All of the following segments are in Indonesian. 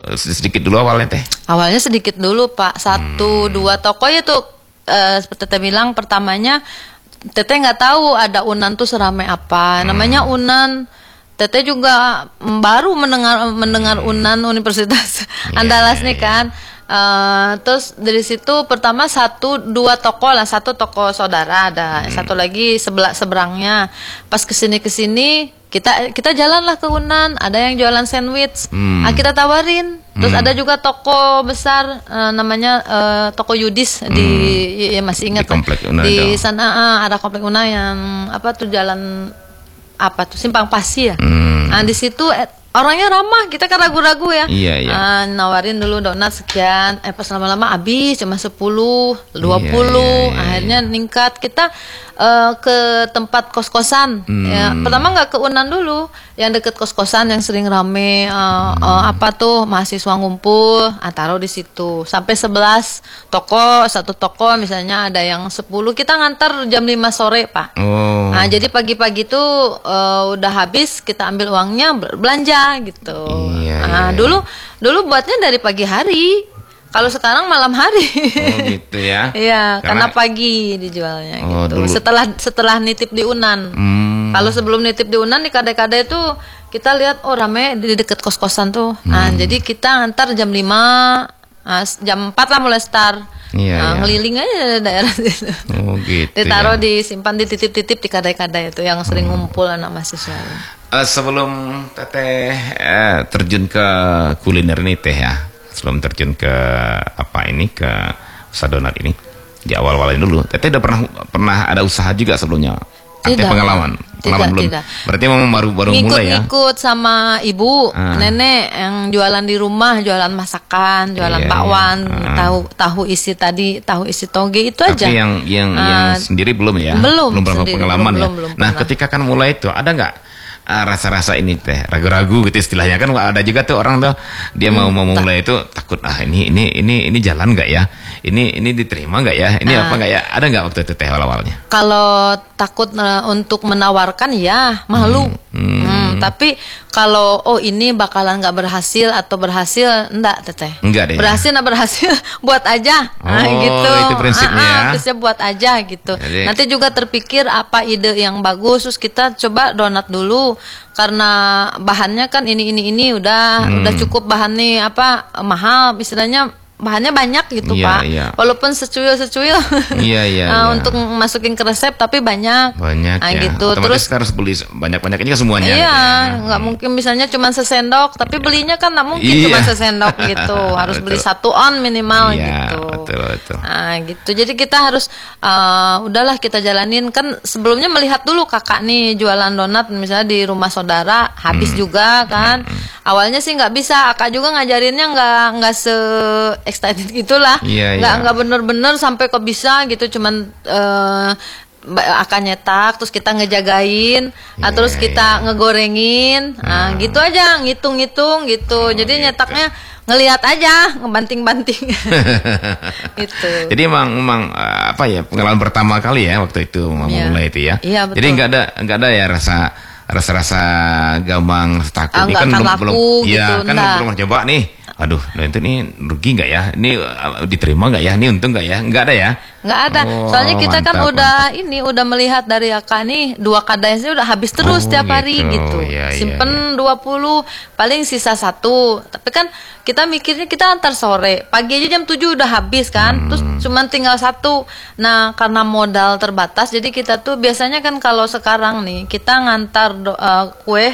sedikit dulu awalnya teh? Awalnya sedikit dulu Pak, 1-2 toko ya tuh seperti Teteh bilang pertamanya Teteh nggak tahu ada Unan tuh seramai apa. Namanya Unan. Teteh juga baru mendengar Unan Universitas Andalas nih kan. Terus dari situ pertama 1-2 toko lah, satu toko saudara ada, satu lagi seberangnya. Pas kesini kita jalanlah ke Unan, ada yang jualan sandwich, kita tawarin. Terus ada juga toko besar namanya toko Yudis ya masih ingat di komplek Unan di sana ada komplek Unan yang apa tuh jalan apa tuh Simpang Pasi ya. Nah di situ orangnya ramah, kita kan ragu-ragu ya. Iya. Nawarin dulu donat sekian, pas lama-lama habis cuma 10, 20, akhirnya meningkat. Kita ke tempat kos-kosan. Ya, pertama nggak ke Unan dulu, yang deket kos-kosan yang sering rame apa tuh mahasiswa ngumpul, taruh di situ. Sampai 11 toko, satu toko misalnya ada yang 10, kita ngantar jam 5 sore, Pak. Nah, jadi pagi-pagi tuh udah habis, kita ambil uangnya belanja gitu. Dulu buatnya dari pagi hari. Kalau sekarang malam hari. Gitu ya. Iya, karena pagi dijualnya gitu. Dulu. Setelah nitip di Unan. Kalau sebelum nitip di Unan di Kadai-Kadai itu kita lihat rame di deket kos-kosan tuh. Nah, jadi kita antar jam 5, jam 4 lah mulai start. Ngeliling aja daerah situ. Gitu. Ditaruh disimpan dititip-titip di Kadai-Kadai itu yang sering ngumpul anak mahasiswa. Sebelum Teteh terjun ke kuliner ini Teh ya. Sebelum terjun ke ke usaha donat ini, di awal-awal ini dulu, Teteh udah pernah ada usaha juga sebelumnya? Tidak. Pengalaman belum? Tidak. Berarti memang baru mulai ya? Ngikut sama ibu, nenek yang jualan di rumah, jualan masakan, jualan bakwan, tahu isi toge itu aja. Tapi yang sendiri belum ya? Belum pernah pengalaman ya? Belum nah, ketika kan mulai itu, ada nggak rasa-rasa ini Teh, ragu-ragu gitu istilahnya kan? Ada juga tuh orang tuh dia mau mulai itu takut, ini jalan nggak ya, ini diterima nggak ya, ini apa nggak ya, ada nggak waktu itu Teh awal-awalnya? Kalau takut untuk menawarkan ya malu. Tapi kalau ini bakalan nggak berhasil atau berhasil, enggak Teteh. Enggak deh. Berhasil buat aja. Gitu. Itu prinsipnya. Prinsipnya buat aja gitu. Jadi, nanti juga terpikir apa ide yang bagus, terus kita coba donat dulu. Karena bahannya kan ini udah cukup bahannya mahal istilahnya. Bahannya banyak gitu Pak. Walaupun secuil untuk masukin ke resep tapi banyak gitu. Otomatis terus harus beli banyak-banyak ini kan semuanya. Nggak mungkin misalnya cuma sesendok, tapi belinya kan nggak mungkin cuma sesendok gitu. Harus beli 1 on minimal gitu. Betul. Nah gitu. Jadi kita harus udahlah kita jalanin. Kan sebelumnya melihat dulu kakak nih jualan donat misalnya di rumah saudara, habis juga kan. Awalnya sih nggak bisa, kakak juga ngajarinnya nggak se excited gitulah, nggak bener-bener sampai kok bisa gitu, cuman akan nyetak, terus kita ngejagain, terus kita ngegorengin, gitu aja, ngitung-ngitung gitu. Jadi nyetaknya ngelihat aja, ngebanting-banting. Gitu. Jadi emang pengalaman pertama kali ya waktu itu mulai itu ya. Betul. Jadi nggak ada ya rasa gampang takut ini kan belum gitu, belum coba nih. Aduh, itu nih rugi nggak ya? Ini diterima nggak ya? Ini untung nggak ya? Nggak ada ya? Nggak ada. Soalnya kita kan udah melihat dari kakak nih 2 kadainya udah habis terus setiap hari gitu. Simpen 20, paling sisa 1. Tapi kan kita mikirnya kita antar sore, pagi aja jam 7 udah habis kan. Terus cuman tinggal 1. Nah, karena modal terbatas, jadi kita tuh biasanya kan kalau sekarang nih kita ngantar kue.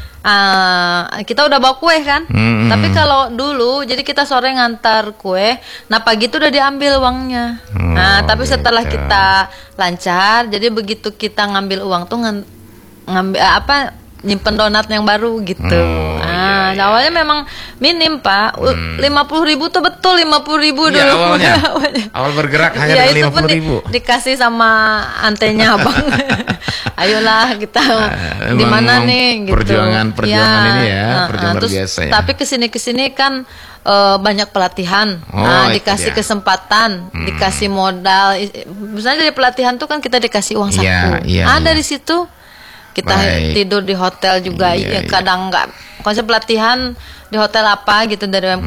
Kita udah bawa kue kan, tapi kalau dulu jadi kita sore ngantar kue, nah pagi itu udah diambil uangnya. Tapi setelah kita lancar, jadi begitu kita ngambil uang tuh ngambil nyimpen donat yang baru gitu. Awalnya memang minim Pak, 50.000 tuh betul 50.000 dulu. Awalnya. Awal bergerak hanya dengan 50.000. Dikasih sama antenya abang. Ayolah kita di mana nih gitu. Perjuangan ini ya, perjuangan luar biasa ya. Tapi kesini kan banyak pelatihan, dikasih kesempatan, dikasih modal. Misalnya dari pelatihan tuh kan kita dikasih uang saku. Dari situ kita tidur di hotel juga, kadang nggak. Konsep pelatihan di hotel apa gitu dari